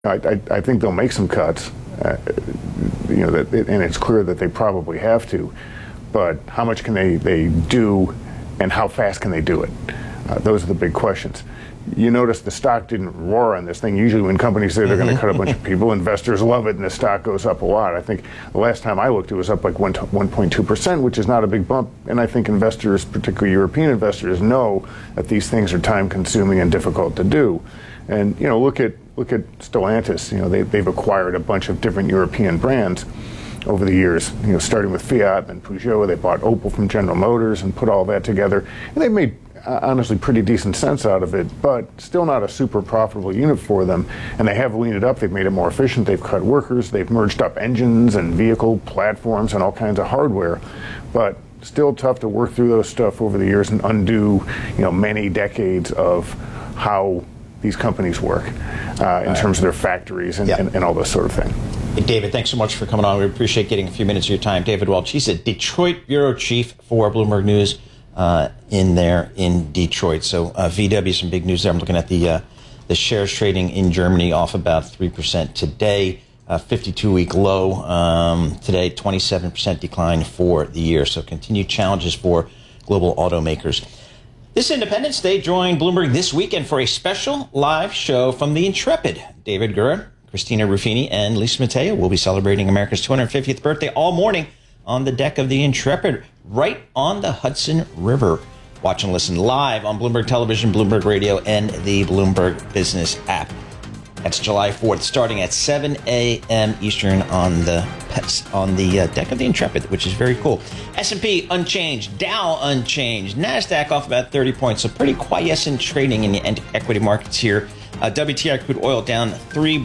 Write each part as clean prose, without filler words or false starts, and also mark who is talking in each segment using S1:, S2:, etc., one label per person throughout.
S1: I think they'll make some cuts, and it's clear that they probably have to. But how much can they do, and how fast can they do it? Those are the big questions. You notice the stock didn't roar on this thing. Usually when companies say they're going to cut a bunch of people, investors love it and the stock goes up a lot. I think the last time I looked, it was up like 1.2%, which is not a big bump. And I think investors, particularly European investors, know that these things are time consuming and difficult to do. And, look at Stellantis. They've acquired a bunch of different European brands over the years, starting with Fiat and Peugeot. They bought Opel from General Motors and put all that together. And they've made honestly pretty decent sense out of it, but still not a super profitable unit for them. And they have leaned it up. They've made it more efficient. They've cut workers. They've merged up engines and vehicle platforms and all kinds of hardware. But still tough to work through those stuff over the years and undo, many decades of how these companies work in terms of their factories and all this sort of thing.
S2: Hey, David, thanks so much for coming on. We appreciate getting a few minutes of your time. David Welch, he's a Detroit bureau chief for Bloomberg News in Detroit. So VW, some big news there. I'm looking at the shares trading in Germany off about 3% today, 52-week low today, 27% decline for the year. So continued challenges for global automakers. This Independence Day, join Bloomberg this weekend for a special live show from the Intrepid. David Gura, Christina Ruffini, and Lisa Mateo will be celebrating America's 250th birthday all morning on the deck of the Intrepid, right on the Hudson River. Watch and listen live on Bloomberg Television, Bloomberg Radio, and the Bloomberg Business app. That's July 4th, starting at 7 a.m. Eastern on the deck of the Intrepid, which is very cool. S&P unchanged, Dow unchanged, NASDAQ off about 30 points, so pretty quiescent trading in the equity markets here. WTI crude oil down $3,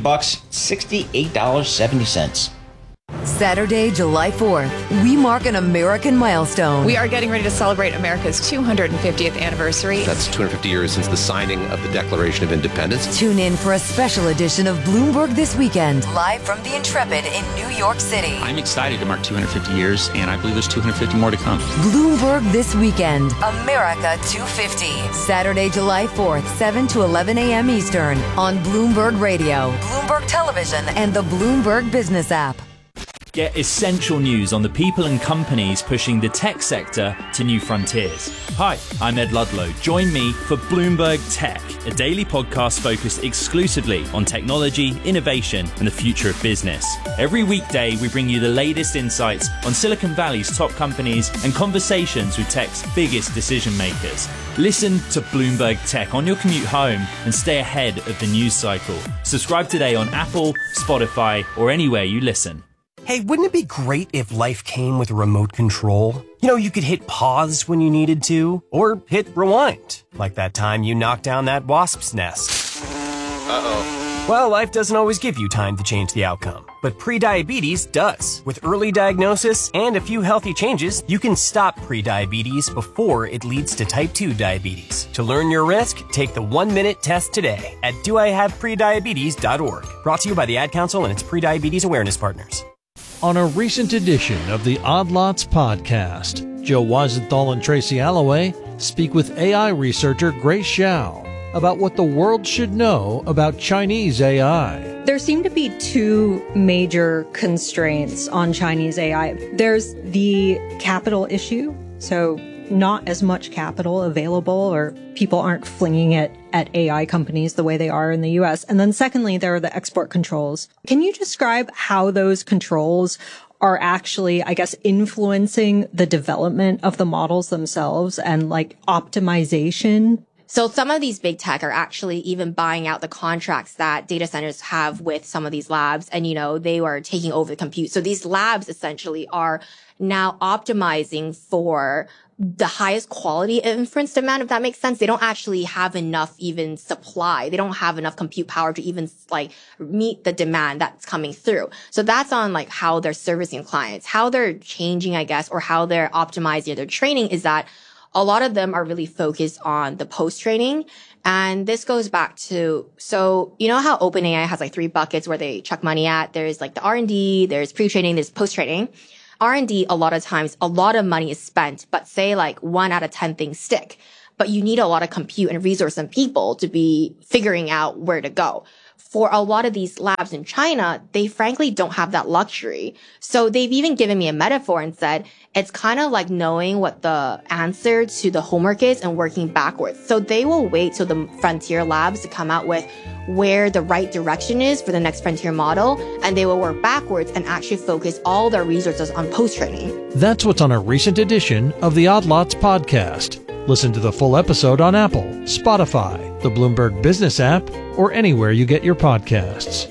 S2: $68.70.
S3: Saturday, July 4th, we mark an American milestone.
S4: We are getting ready to celebrate America's 250th anniversary.
S5: That's 250 years since the signing of the Declaration of Independence.
S3: Tune in for a special edition of Bloomberg This Weekend, live from the Intrepid in New York City.
S6: I'm excited to mark 250 years, and I believe there's 250 more to come.
S3: Bloomberg This Weekend, America 250. Saturday, July 4th, 7 to 11 a.m. Eastern on Bloomberg Radio, Bloomberg Television, and the Bloomberg Business app.
S7: Get essential news on the people and companies pushing the tech sector to new frontiers. Hi, I'm Ed Ludlow. Join me for Bloomberg Tech, a daily podcast focused exclusively on technology, innovation, and the future of business. Every weekday, we bring you the latest insights on Silicon Valley's top companies and conversations with tech's biggest decision makers. Listen to Bloomberg Tech on your commute home and stay ahead of the news cycle. Subscribe today on Apple, Spotify, or anywhere you listen.
S8: Hey, wouldn't it be great if life came with a remote control? You could hit pause when you needed to, or hit rewind, like that time you knocked down that wasp's nest.
S5: Uh-oh.
S8: Well, life doesn't always give you time to change the outcome, but prediabetes does. With early diagnosis and a few healthy changes, you can stop prediabetes before it leads to type 2 diabetes. To learn your risk, take the 1-minute test today at doihaveprediabetes.org. Brought to you by the Ad Council and its prediabetes awareness partners.
S9: On a recent edition of the Odd Lots podcast, Joe Weisenthal and Tracy Alloway speak with AI researcher Grace Zhao about what the world should know about Chinese AI.
S10: There seem to be two major constraints on Chinese AI. There's the capital issue, so not as much capital available, or people aren't flinging it at AI companies the way they are in the US. And then secondly, there are the export controls. Can you describe how those controls are actually, I guess, influencing the development of the models themselves and like optimization?
S11: So some of these big tech are actually even buying out the contracts that data centers have with some of these labs. And, they are taking over the compute. So these labs essentially are now optimizing for the highest quality inference demand, if that makes sense. They don't actually have enough even supply. They don't have enough compute power to even meet the demand that's coming through. So that's on how they're servicing clients. How they're changing, I guess, or how they're optimizing their training is that a lot of them are really focused on the post-training. And this goes back to, so you know how OpenAI has 3 buckets where they chuck money at? There's the R&D, there's pre-training, there's post-training. R&D, a lot of times, a lot of money is spent, but say 1 out of 10 things stick. But you need a lot of compute and resource and people to be figuring out where to go. for a lot of these labs in China, they frankly don't have that luxury. So they've even given me a metaphor and said, it's kind of like knowing what the answer to the homework is and working backwards. So they will wait till the frontier labs to come out with where the right direction is for the next frontier model, and they will work backwards and actually focus all their resources on post-training.
S9: That's what's on a recent edition of the Odd Lots podcast. Listen to the full episode on Apple, Spotify, the Bloomberg Business app, or anywhere you get your podcasts.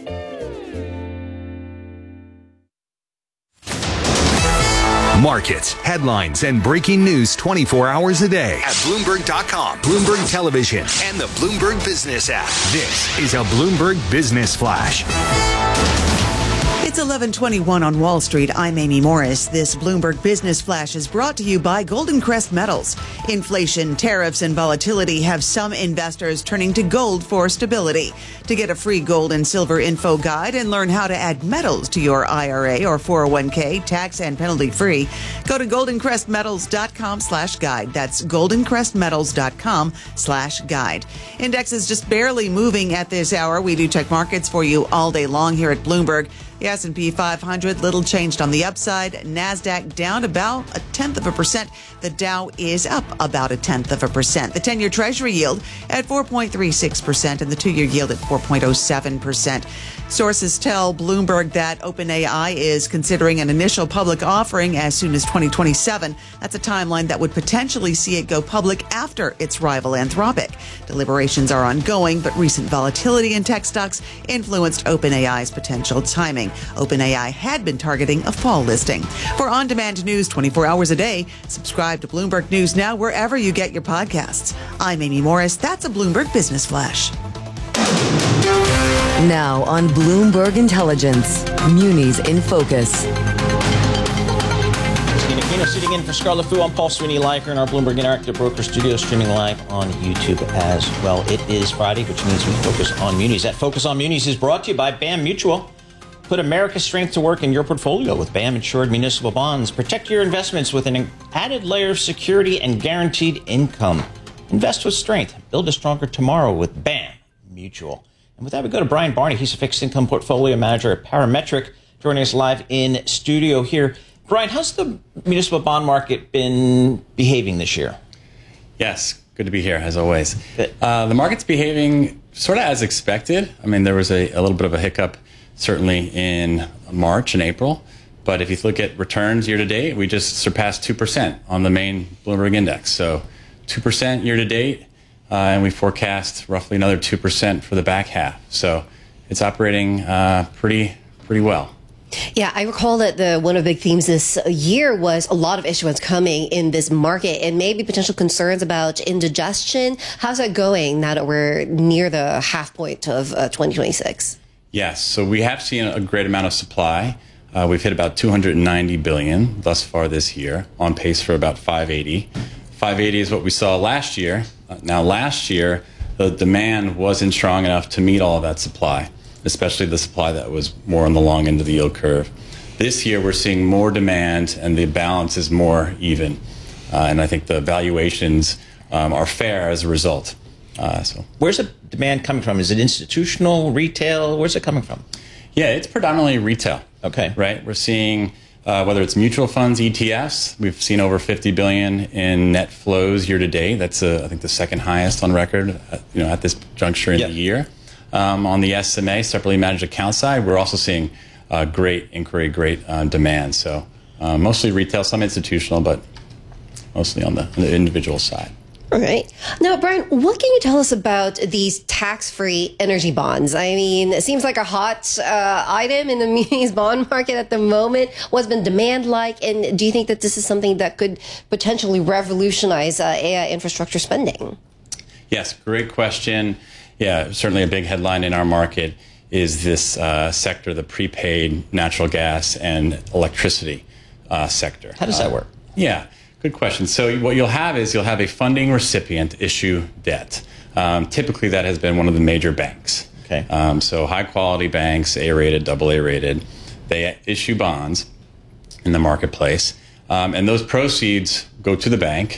S12: Markets, headlines, and breaking news 24 hours a day at Bloomberg.com, Bloomberg Television, and the Bloomberg Business app. This is a Bloomberg Business Flash.
S13: It's 11:21 on Wall Street. I'm Amy Morris. This Bloomberg Business Flash is brought to you by Golden Crest Metals. Inflation, tariffs, and volatility have some investors turning to gold for stability. To get a free gold and silver info guide and learn how to add metals to your IRA or 401k tax and penalty free, go to goldencrestmetals.com/guide. That's goldencrestmetals.com/guide. Indexes just barely moving at this hour. We do check markets for you all day long here at Bloomberg. The S&P 500, little changed on the upside. NASDAQ down about 0.1%. The Dow is up about 0.1%. The 10-year Treasury yield at 4.36% and the 2-year yield at 4.07%. Sources tell Bloomberg that OpenAI is considering an initial public offering as soon as 2027. That's a timeline that would potentially see it go public after its rival Anthropic. Deliberations are ongoing, but recent volatility in tech stocks influenced OpenAI's potential timing. OpenAI had been targeting a fall listing. For on-demand news 24 hours a day, subscribe to Bloomberg News Now wherever you get your podcasts. I'm Amy Morris. That's a Bloomberg Business Flash.
S3: Now on Bloomberg Intelligence, Munis in Focus.
S2: Christina Aquino sitting in for Scarlett Fu. I'm Paul Sweeney live here in our Bloomberg Interactive Broker Studio, streaming live on YouTube as well. It is Friday, which means we focus on munis. That Focus on Munis is brought to you by BAM Mutual. Put America's strength to work in your portfolio with BAM Insured Municipal Bonds. Protect your investments with an added layer of security and guaranteed income. Invest with strength. Build a stronger tomorrow with BAM Mutual. And with that, we go to Brian Barney. He's a fixed income portfolio manager at Parametric, joining us live in studio here. Brian, how's the municipal bond market been behaving this year?
S14: Yes, good to be here, as always. The market's behaving sort of as expected. I mean, there was a little bit of a hiccup, certainly in March and April. But if you look at returns year to date, we just surpassed 2% on the main Bloomberg index. So 2% year to date. And we forecast roughly another 2% for the back half. So it's operating pretty well.
S15: Yeah, I recall that one of the big themes this year was a lot of issuance coming in this market and maybe potential concerns about indigestion. How's that going now that we're near the half point of 2026? Yes, so we have seen a great amount of supply. We've hit about $290 billion thus far this year, on pace for about $580. $580 is what we saw last year. Now, last year, the demand wasn't strong enough to meet all of that supply, especially the supply that was more on the long end of the yield curve. This year, we're seeing more demand, and the balance is more even. And I think the valuations are fair as a result.
S2: Where's the demand coming from? Is it institutional, retail? Where's it coming from?
S14: Yeah, it's predominantly retail.
S2: Okay.
S14: Right? We're seeing... whether it's mutual funds, ETFs, we've seen over $50 billion in net flows year to date. That's, I think, the second highest on record, at this juncture in the year. On the SMA, separately managed account side, we're also seeing great inquiry, great demand. So mostly retail, some institutional, but mostly on the individual side.
S15: All right. Now, Brian, what can you tell us about these tax-free energy bonds? I mean, it seems like a hot item in the munis bond market at the moment. What's been demand like? And do you think that this is something that could potentially revolutionize AI infrastructure spending?
S14: Yes, great question. Yeah, certainly a big headline in our market is this sector, the prepaid natural gas and electricity sector.
S2: How does that work?
S14: Yeah. Good question. So what you'll have is a funding recipient issue debt. Typically, that has been one of the major banks.
S2: Okay.
S14: So high-quality banks, A-rated, AA-rated, they issue bonds in the marketplace, and those proceeds go to the bank.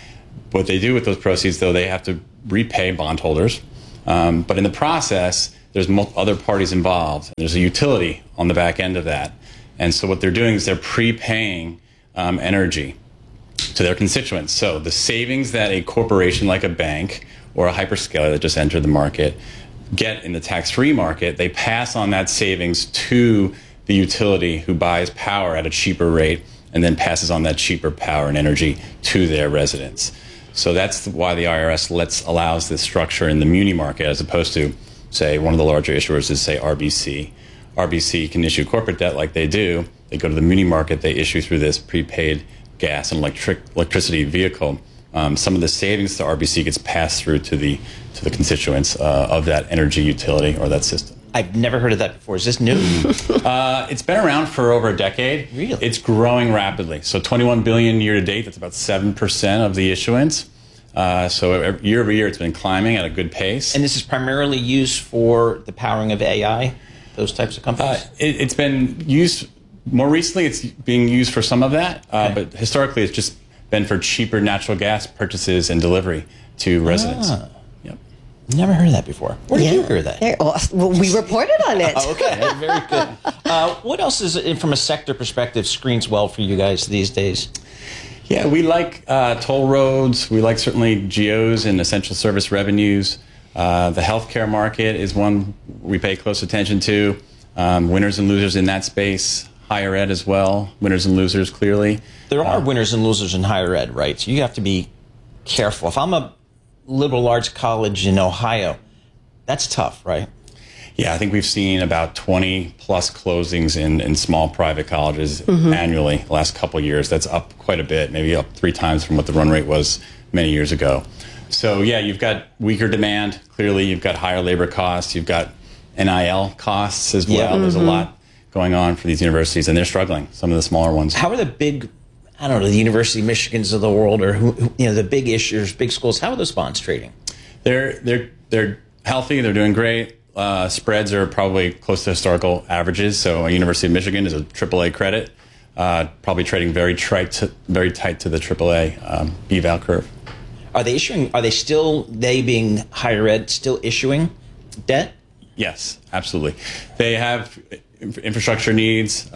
S14: What they do with those proceeds, though, they have to repay bondholders. But in the process, there's other parties involved. There's a utility on the back end of that. And so what they're doing is they're prepaying energy to their constituents. So the savings that a corporation like a bank or a hyperscaler that just entered the market get in the tax-free market, they pass on that savings to the utility who buys power at a cheaper rate and then passes on that cheaper power and energy to their residents. So that's why the IRS allows this structure in the muni market as opposed to, say, one of the larger issuers is, say, RBC. RBC can issue corporate debt like they do. They go to the muni market, they issue through this prepaid gas and electricity vehicle. Some of the savings to RBC gets passed through to the constituents of that energy utility or that system.
S2: I've never heard of that before. Is this new?
S14: It's been around for over a decade.
S2: Really?
S14: It's growing rapidly. So $21 billion year to date, that's about 7% of the issuance. So year over year, it's been climbing at a good pace.
S2: And this is primarily used for the powering of AI, those types of companies?
S14: It's been used, more recently, it's being used for some of that. But historically, it's just been for cheaper natural gas purchases and delivery to residents. Yep.
S2: Never heard of that before. Where did you hear that?
S15: Well, we reported on it.
S2: Okay, very good. What else is, from a sector perspective, screens well for you guys these days?
S14: Yeah, we like toll roads. We like certainly GOs and essential service revenues. The healthcare market is one we pay close attention to. Winners and losers in that space. Higher ed as well. Winners and losers, clearly.
S2: There are winners and losers in higher ed, right? So you have to be careful. If I'm a liberal arts college in Ohio, that's tough, right?
S14: Yeah, I think we've seen about 20 plus closings in small private colleges annually the last couple of years. That's up quite a bit, maybe up 3 times from what the run rate was many years ago. So yeah, you've got weaker demand. Clearly, you've got higher labor costs. You've got NIL costs as well.
S2: Yeah.
S14: There's a lot going on for these universities, and they're struggling, some of the smaller ones.
S2: How are the big, I don't know, the University of Michigans of the world, or the big issuers, big schools, how are those bonds trading?
S14: They're healthy. They're doing great. Spreads are probably close to historical averages. So a University of Michigan is a AAA credit, probably trading very tight to the AAA BVAL curve.
S2: Are they issuing? Are they still, they being higher ed, still issuing debt?
S14: Yes, absolutely. They have infrastructure needs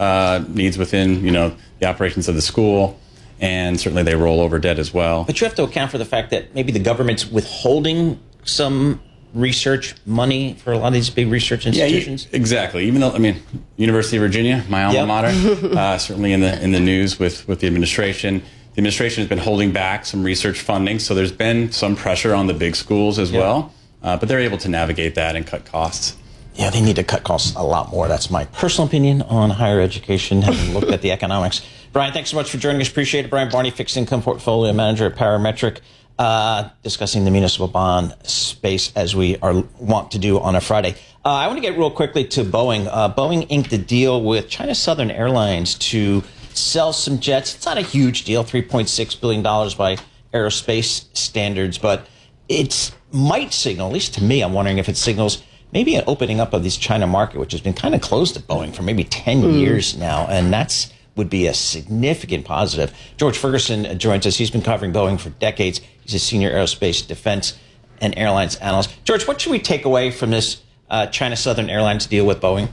S14: within the operations of the school, and certainly they roll over debt as well.
S2: But you have to account for the fact that maybe the government's withholding some research money for a lot of these big research institutions.
S14: Yeah, exactly. Even though, University of Virginia, my alma mater, certainly in the news with the administration. The administration has been holding back some research funding, so there's been some pressure on the big schools as well. But they're able to navigate that and cut costs.
S2: Yeah, they need to cut costs a lot more. That's my personal opinion on higher education, having looked at the economics. Brian, thanks so much for joining us. Appreciate it. Brian Barney, Fixed Income Portfolio Manager at Parametric, discussing the municipal bond space as we want to do on a Friday. I want to get real quickly to Boeing. Boeing inked a deal with China Southern Airlines to sell some jets. It's not a huge deal, $3.6 billion by aerospace standards, but it might signal, at least to me, I'm wondering if it signals maybe an opening up of this China market, which has been kind of closed to Boeing for maybe 10 years now, and that's would be a significant positive. George Ferguson joins us. He's been covering Boeing for decades. He's a senior aerospace, defense, and airlines analyst. George, what should we take away from this China Southern Airlines deal with Boeing?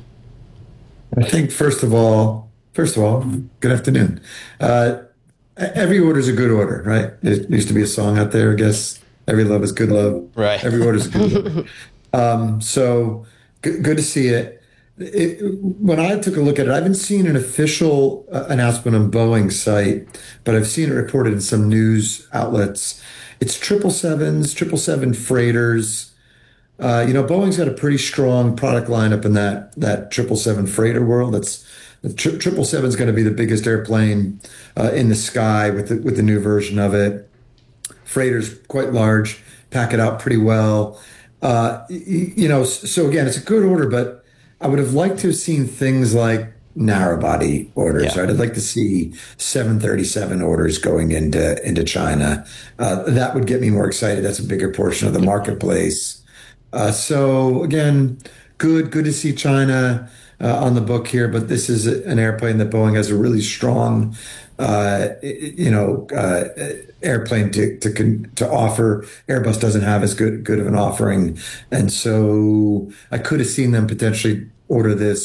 S16: I think, first of all, good afternoon. Every order is a good order, right? There used to be a song out there, I guess. Every love is good love.
S2: Right.
S16: Every order is a good order. So good to see it. When I took a look at it, I haven't seen an official announcement on Boeing's site, but I've seen it reported in some news outlets. It's 777s, 777 freighters. Boeing's got a pretty strong product lineup in that 777 freighter world. The 777 is going to be the biggest airplane in the sky with the new version of it. Freighters quite large, pack it out pretty well. So again, it's a good order, but I would have liked to have seen things like narrow body orders, right? I'd like to see 737 orders going into China. That would get me more excited. That's a bigger portion of the marketplace. So again, good to see China on the book here, but this is an airplane that Boeing has a really strong, airplane to offer. Airbus doesn't have as good of an offering, and so I could have seen them potentially order this